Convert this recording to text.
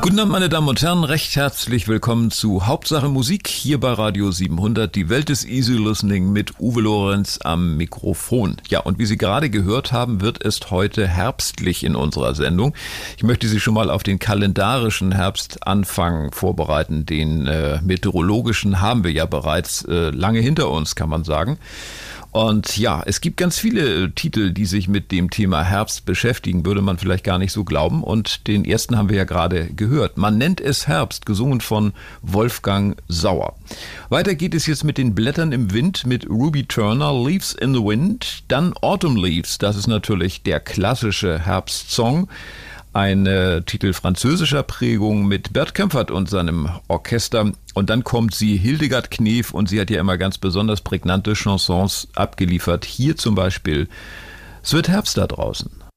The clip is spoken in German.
Guten Abend, meine Damen und Herren, recht herzlich willkommen zu Hauptsache Musik hier bei Radio 700. Die Welt des Easy Listening mit Uwe Lorenz am Mikrofon. Ja, und wie Sie gerade gehört haben, wird es heute herbstlich in unserer Sendung. Ich möchte Sie schon mal auf den kalendarischen Herbstanfang vorbereiten. Den meteorologischen haben wir ja bereits lange hinter uns, kann man sagen. Und ja, es gibt ganz viele Titel, die sich mit dem Thema Herbst beschäftigen, würde man vielleicht gar nicht so glauben. Und den ersten haben wir ja gerade gehört. Man nennt es Herbst, gesungen von Wolfgang Sauer. Weiter geht es jetzt mit den Blättern im Wind mit Ruby Turner, Leaves in the Wind. Dann Autumn Leaves, das ist natürlich der klassische Herbstsong. Ein Titel französischer Prägung mit Bert Kaempfert und seinem Orchester. Und dann kommt sie, Hildegard Knef, und sie hat ja immer ganz besonders prägnante Chansons abgeliefert. Hier zum Beispiel, es wird Herbst da draußen.